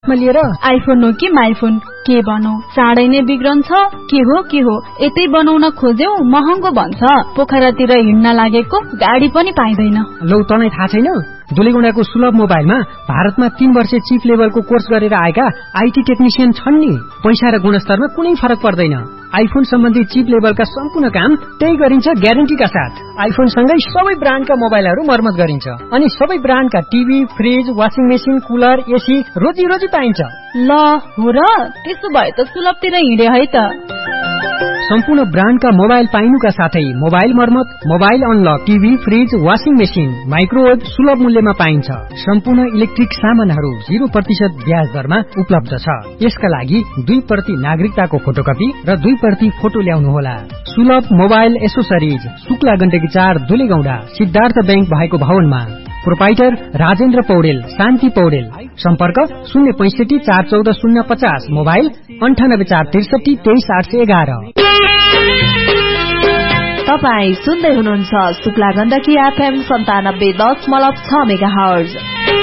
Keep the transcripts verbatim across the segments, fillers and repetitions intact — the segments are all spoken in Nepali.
लिएर आइफोन हो कि माइफोन के भनौ चाँडै नै बिग्रन्छ के हो के हो यतै बनाउन खोज्यौ महँगो भन्छ पोखरातिर हिँड्न लागेको गाडी पनि पाइदैन लौ तँलाई थाहा छैन दुलेगौंडाको सुलभ मोबाइलमा भारतमा तीन वर्ष चिप लेभलको कोर्स गरेर आएका आईटी टेक्निशियन छन् नि पैसा र गुणस्तरमा कुनै फरक पर्दैन आइफोन सम्बन्धी चिप लेभलका सम्पूर्ण काम त्यही गरिन्छ ग्यारेन्टीका साथ आइफोन सँगै सबै ब्रान्डका मोबाइलहरू मर्मत गरिन्छ अनि सबै ब्रान्डका TV fridge washing machine cooler AC रोजी रोजी पाइन्छ ल हो र त्यसो भए त सुलभतिर हिँडे है त सम्पूर्ण ब्रान्डका मोबाइल पाइनुका साथै मोबाइल मर्मत mobile unlock TV fridge washing machine microwave सुलभ मूल्यमा पाइन्छ सम्पूर्ण इलेक्ट्रिक सामानहरू जीरो प्रतिशत ब्याज दरमा उपलब्ध छ यसका लागि दुई प्रति नागरिकताको फोटोकपी र दुई प्रति फोटो ल्याउनुहोला सुलभ मोबाइल एसोसरिज शुक्ला गण्डकी चार दुलेगौंडा सिद्धार्थ बैंक भएको भवनमा प्रोपाइटर राजेन्द्र पौडेल शान्ति पौडेल सम्पर्क शून्य पैंसठी चार चौध शून्य पचास मोबाइल अन्ठानब्बे चार त्रिसठी तेइस आठ सय एघार तपाई सुन्दै हुनुहुन्छ शुक्ला गण्डकी एफएम सन्तानब्बे दशमलव छ मेगा हर्ज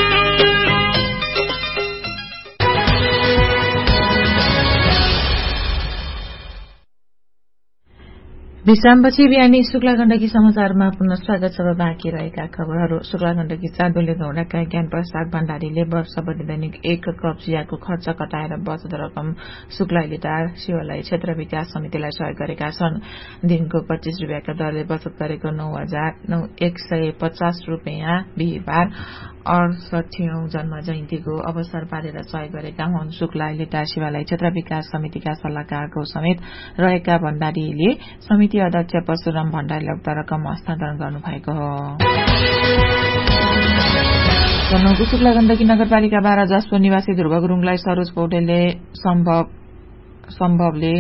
विश्रामपछि बिहानी शुक्ला गण्डकी समाचारमा पुनः स्वागत छ। बाँकी रहेका खबरहरू। शुक्ला गण्डकी चार दुलेगौंडाका ज्ञान प्रसाद भण्डारीले वर्षभरि दैनिक एक कप चियाको खर्च कटाएर बचत रकम शुक्ला लिटार शिवालय क्षेत्र विकास समितिलाई सहयोग गरेका छन्। दिनको पच्चीस रूपियाँका दरले बचत गरेको नौ हजार एक सय पचास रूपियाँ बिहिबार अडसठीऔं जन्म जयन्तीको अवसर पारेर सहयोग गरेका हुन्। शुक्ला लिटार शिवालय क्षेत्र विकास समितिका सल्लाहकारको समेत रहेका भण्डारीले समिति अध्यक्ष परशुराम भण्डारीलाई उक्त रकम हस्तान्तरण गर्नुभएको हो। जन्मको शुक्ला गण्डकी नगरपालिका बाह्र जसको निवासी ध्रुव गुरूङलाई सरोज पौडेलले सम्भव सम्भवले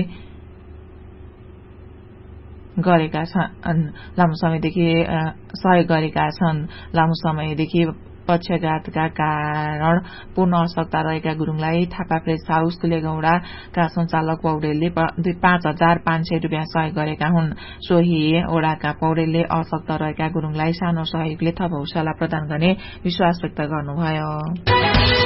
गरेका छन् लामो समयदेखि सहयोग गरेका छन्। लामो समयदेखि पक्षघातका कारण पूर्ण अशक्ता रहेका गुरूङलाई थापा प्रेस हाउस दुलेगौंडाका सञ्चालक पौडेलले पाँच हजार पाँच सय रूपियाँ सहयोग गरेका हुन्। सोही ओडाका पौडेलले अशक्त रहेका गुरूङलाई सानो सहयोगले थप हौसला प्रदान गर्ने विश्वास व्यक्त गर्नुभयो।